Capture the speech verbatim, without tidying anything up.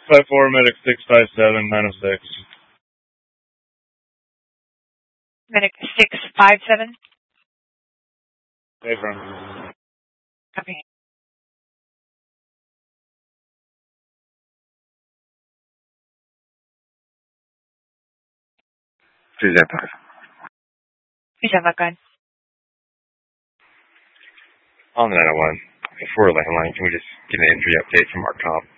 five four, medic six five seven, nine oh six. Medic six five seven? Hey, from. Copy. Who's that back? Who's that back on? On the nine oh one. Before landline, can we just get an injury update from our comp?